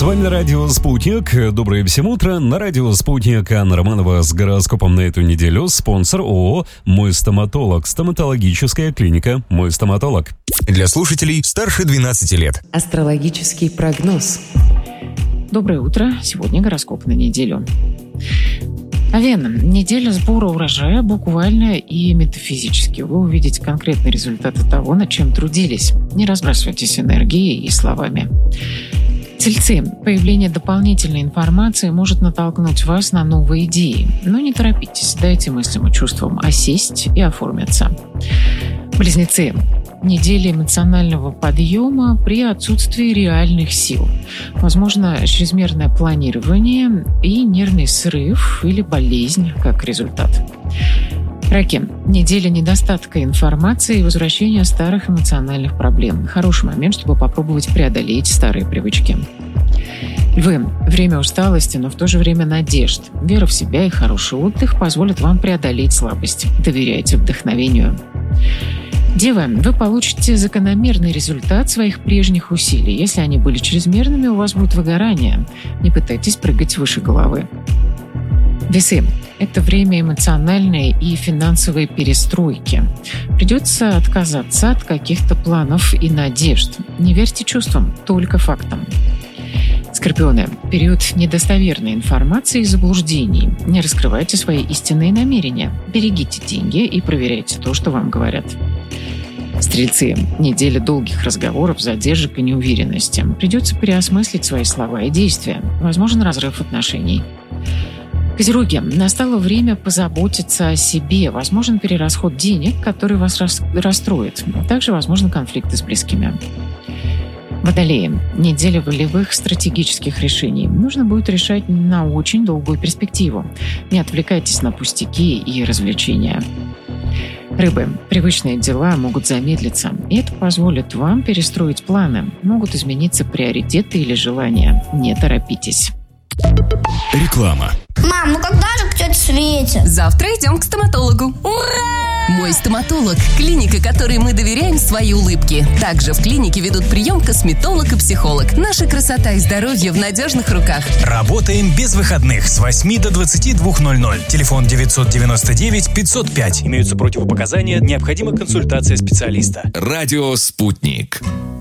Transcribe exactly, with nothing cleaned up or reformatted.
С вами радио «Спутник». Доброе всем утро. На радио «Спутник» Анна Романова с гороскопом на эту неделю. Спонсор ООО «Мой стоматолог». Стоматологическая клиника «Мой стоматолог». Для слушателей старше двенадцати лет. Астрологический прогноз. Доброе утро. Сегодня гороскоп на неделю. Овен. Неделя сбора урожая буквально и метафизически. Вы увидите конкретные результаты того, над чем трудились. Не разбрасывайтесь энергией и словами. Тельцы. Появление дополнительной информации может натолкнуть вас на новые идеи. Но не торопитесь, дайте мыслям и чувствам осесть и оформиться. Близнецы. Неделя эмоционального подъема при отсутствии реальных сил. Возможно, чрезмерное планирование и нервный срыв или болезнь как результат. Раки. Неделя недостатка информации и возвращения старых эмоциональных проблем. Хороший момент, чтобы попробовать преодолеть старые привычки. Львы. Время усталости, но в то же время надежд. Вера в себя и хороший отдых позволят вам преодолеть слабость. Доверяйте вдохновению. Девы, вы получите закономерный результат своих прежних усилий. Если они были чрезмерными, у вас будет выгорание. Не пытайтесь прыгать выше головы. Весы. Это время эмоциональной и финансовой перестройки. Придется отказаться от каких-то планов и надежд. Не верьте чувствам, только фактам. Скорпионы. Период недостоверной информации и заблуждений. Не раскрывайте свои истинные намерения. Берегите деньги и проверяйте то, что вам говорят. Стрельцы. Неделя долгих разговоров, задержек и неуверенности. Придется переосмыслить свои слова и действия. Возможен разрыв отношений. Козероги. Настало время позаботиться о себе. Возможен перерасход денег, который вас расстроит. Также возможны конфликты с близкими. Водолеи. Неделя волевых стратегических решений. Нужно будет решать на очень долгую перспективу. Не отвлекайтесь на пустяки и развлечения. Рыбы. Привычные дела могут замедлиться, и это позволит вам перестроить планы. Могут измениться приоритеты или желания. Не торопитесь. Реклама. Мам, ну когда же к тете Свете? Завтра идем к стоматологу. Ура! Мой стоматолог – клиника, которой мы доверяем свои улыбки. Также в клинике ведут прием косметолог и психолог. Наша красота и здоровье в надежных руках. Работаем без выходных с восьми до двадцати двух ноль-ноль. Телефон девятьсот девяносто девять пятьсот пять. Имеются противопоказания, необходима консультация специалиста. Радио «Спутник».